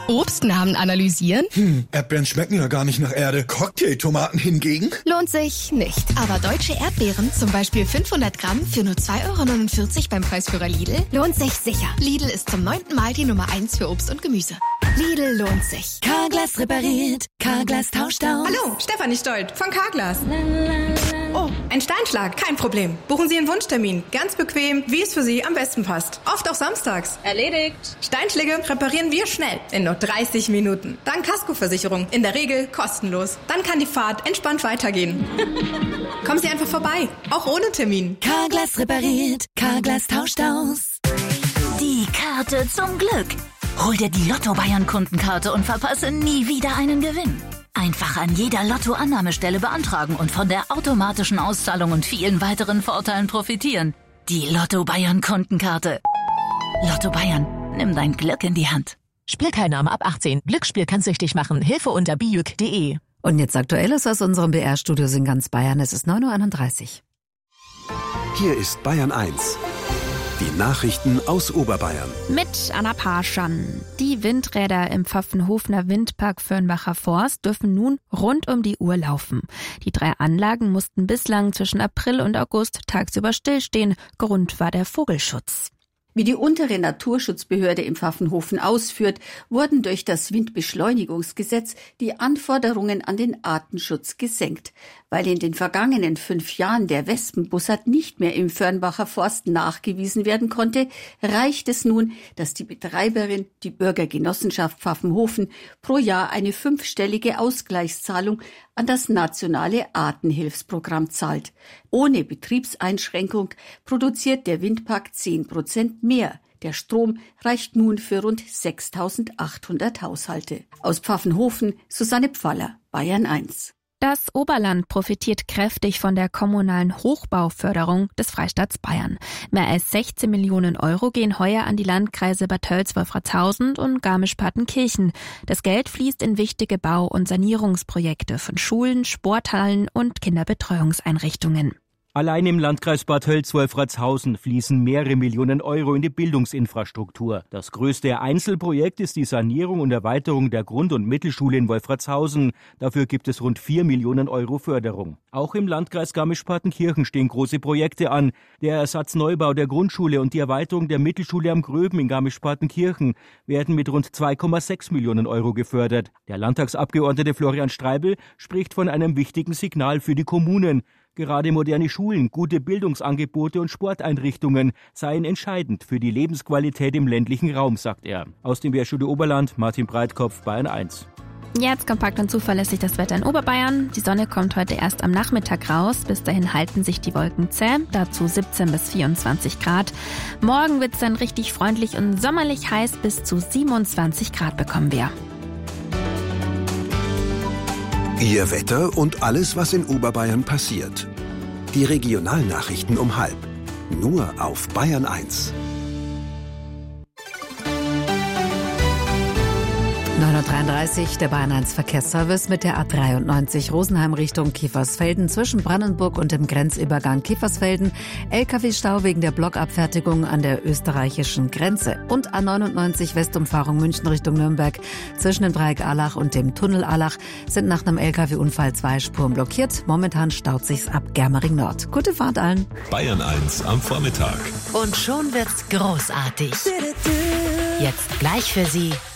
Obstnamen analysieren? Erdbeeren schmecken ja gar nicht nach Erde. Cocktailtomaten hingegen? Lohnt sich nicht. Aber deutsche Erdbeeren, zum Beispiel 500 Gramm für nur 2,49 € beim Preisführer Lidl, lohnt sich sicher. Lidl ist zum 9. Mal die Nummer 1 für Obst und Gemüse. Lidl lohnt sich. Carglass repariert, Carglass tauscht aus. Hallo, Stefanie Stolt von Carglass. Oh, ein Steinschlag, kein Problem. Buchen Sie einen Wunschtermin. Ganz bequem, wie es für Sie am besten passt. Oft auch samstags. Erledigt. Steinschläge reparieren wir schnell, in nur 30 Minuten. Dann Kaskoversicherung, in der Regel kostenlos. Dann kann die Fahrt entspannt weitergehen. Kommen Sie einfach vorbei, auch ohne Termin. Carglass repariert, Carglass tauscht aus. Die Karte zum Glück. Hol dir die Lotto-Bayern-Kundenkarte und verpasse nie wieder einen Gewinn. Einfach an jeder Lotto-Annahmestelle beantragen und von der automatischen Auszahlung und vielen weiteren Vorteilen profitieren. Die Lotto-Bayern-Kundenkarte. Lotto Bayern, nimm dein Glück in die Hand. Spielteilnahme ab 18. Glücksspiel kann süchtig machen. Hilfe unter bijuk.de. Und jetzt Aktuelles aus unserem BR-Studio in ganz Bayern. Es ist 9:31 Uhr. Hier ist Bayern 1. Die Nachrichten aus Oberbayern. Mit Anna Parschan. Die Windräder im Pfaffenhofener Windpark Fürnbacher Forst dürfen nun rund um die Uhr laufen. Die 3 Anlagen mussten bislang zwischen April und August tagsüber stillstehen. Grund war der Vogelschutz. Wie die untere Naturschutzbehörde im Pfaffenhofen ausführt, wurden durch das Windbeschleunigungsgesetz die Anforderungen an den Artenschutz gesenkt. Weil in den vergangenen 5 Jahren der Wespenbussard nicht mehr im Fürnbacher Forst nachgewiesen werden konnte, reicht es nun, dass die Betreiberin, die Bürgergenossenschaft Pfaffenhofen, pro Jahr eine 5-stellige Ausgleichszahlung an das nationale Artenhilfsprogramm zahlt. Ohne Betriebseinschränkung produziert der Windpark 10% mehr. Der Strom reicht nun für rund 6.800 Haushalte. Aus Pfaffenhofen, Susanne Pfaller, Bayern 1. Das Oberland profitiert kräftig von der kommunalen Hochbauförderung des Freistaats Bayern. Mehr als 16 Millionen € gehen heuer an die Landkreise Bad Tölz-Wolfratshausen und Garmisch-Partenkirchen. Das Geld fließt in wichtige Bau- und Sanierungsprojekte von Schulen, Sporthallen und Kinderbetreuungseinrichtungen. Allein im Landkreis Bad Tölz-Wolfratshausen fließen mehrere Millionen € in die Bildungsinfrastruktur. Das größte Einzelprojekt ist die Sanierung und Erweiterung der Grund- und Mittelschule in Wolfratshausen. Dafür gibt es rund 4 Millionen € Förderung. Auch im Landkreis Garmisch-Partenkirchen stehen große Projekte an. Der Ersatzneubau der Grundschule und die Erweiterung der Mittelschule am Gröben in Garmisch-Partenkirchen werden mit rund 2,6 Millionen € gefördert. Der Landtagsabgeordnete Florian Streibel spricht von einem wichtigen Signal für die Kommunen. Gerade moderne Schulen, gute Bildungsangebote und Sporteinrichtungen seien entscheidend für die Lebensqualität im ländlichen Raum, sagt er. Aus dem BR-Studio Oberland, Martin Breitkopf, Bayern 1. Jetzt kompakt und zuverlässig das Wetter in Oberbayern. Die Sonne kommt heute erst am Nachmittag raus. Bis dahin halten sich die Wolken zäh, dazu 17 bis 24 Grad. Morgen wird es dann richtig freundlich und sommerlich heiß, bis zu 27 Grad bekommen wir. Ihr Wetter und alles, was in Oberbayern passiert. Die Regionalnachrichten um 12:30. Nur auf Bayern 1. 9:33 Uhr, der Bayern 1 Verkehrsservice mit der A93 Rosenheim Richtung Kiefersfelden zwischen Brandenburg und dem Grenzübergang Kiefersfelden. LKW-Stau wegen der Blockabfertigung an der österreichischen Grenze. Und A99 Westumfahrung München Richtung Nürnberg zwischen dem Dreieck Allach und dem Tunnel Allach sind nach einem LKW-Unfall 2 Spuren blockiert. Momentan staut sich's ab Germering Nord. Gute Fahrt allen. Bayern 1 am Vormittag. Und schon wird's großartig. Jetzt gleich für Sie